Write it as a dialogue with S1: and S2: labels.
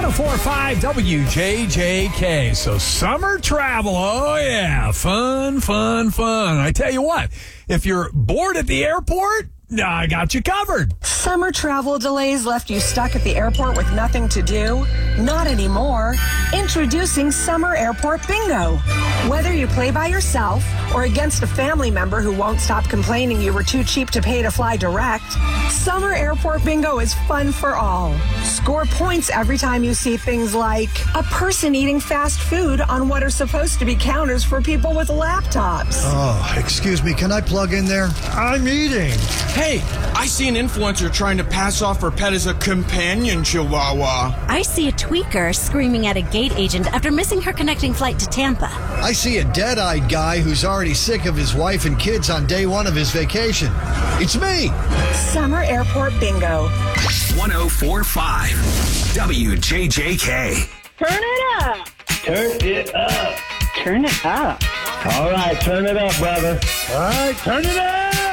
S1: 1045 WJJK. So summer travel, oh yeah, fun. I tell you what, if you're bored at the airport, I got you covered.
S2: Summer travel delays left you stuck at the airport with nothing to do? Not anymore. Introducing Summer Airport Bingo. Whether you play by yourself or against a family member who won't stop complaining you were too cheap to pay to fly direct, Summer Airport Bingo is fun for all. Score points every time you see things like a person eating fast food on what are supposed to be counters for people with laptops.
S3: Oh, excuse me, can I plug in there? I'm eating.
S4: Hey, I see an influencer trying to pass off her pet as a companion chihuahua.
S5: I see a tweaker screaming at a gate agent after missing her connecting flight to Tampa.
S3: I see a dead-eyed guy who's already sick of his wife and kids on day one of his vacation. It's me.
S2: Summer Airport Bingo.
S6: 1045 WJJK.
S7: Turn it up.
S8: Turn it up.
S7: Turn it up.
S8: All right, turn it up, brother. All right, turn it up.